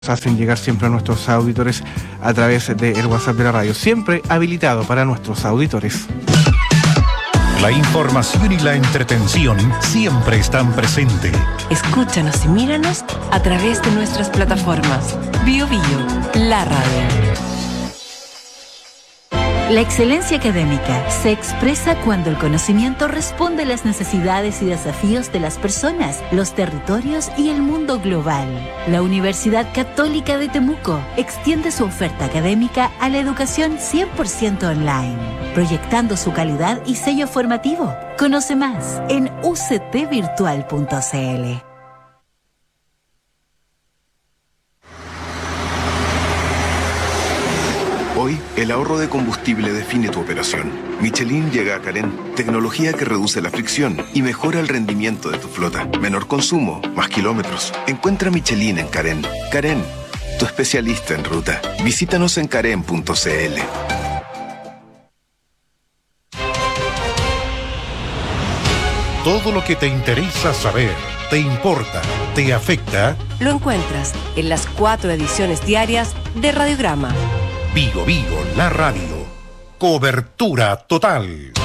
hacen llegar siempre a nuestros auditores a través del WhatsApp de la radio, siempre habilitado para nuestros auditores. La información y la entretención siempre están presentes. Escúchanos y míranos a través de nuestras plataformas. Bio Bio, la radio. La excelencia académica se expresa cuando el conocimiento responde a las necesidades y desafíos de las personas, los territorios y el mundo global. La Universidad Católica de Temuco extiende su oferta académica a la educación 100% online, proyectando su calidad y sello formativo. Conoce más en uctvirtual.cl. Hoy, el ahorro de combustible define tu operación. Michelin llega a Carén, tecnología que reduce la fricción y mejora el rendimiento de tu flota. Menor consumo, más kilómetros. Encuentra Michelin en Carén. Carén, tu especialista en ruta. Visítanos en carén.cl. Todo lo que te interesa saber, te importa, te afecta. Lo encuentras en las 4 ediciones diarias de Radiograma. Vigo, la radio. Cobertura total.